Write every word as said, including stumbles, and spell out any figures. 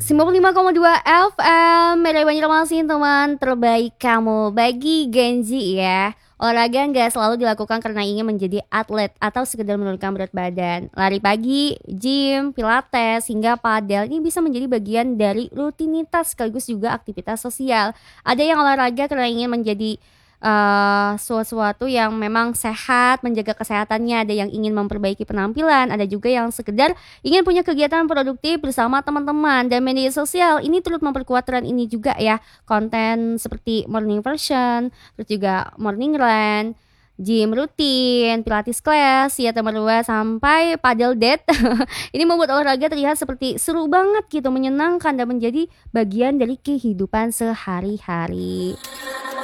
sembilan puluh lima koma dua F M, Media Banjarmasin, teman terbaik kamu. Bagi Gen Z ya, olahraga nggak selalu dilakukan karena ingin menjadi atlet atau sekedar menurunkan berat badan. Lari pagi, gym, pilates, hingga padel ini bisa menjadi bagian dari rutinitas sekaligus juga aktivitas sosial. Ada yang olahraga karena ingin menjadi eh, sesuatu yang memang sehat, menjaga kesehatannya. Ada yang ingin memperbaiki penampilan, ada juga yang sekedar ingin punya kegiatan produktif bersama teman-teman. Dan media sosial ini turut memperkuat tren ini juga ya. Konten seperti morning version, terus juga morning run, gym rutin, pilates class, ya teman dua sampai paddle date. Ini membuat olahraga terlihat seperti seru banget gitu, menyenangkan dan menjadi bagian dari kehidupan sehari-hari.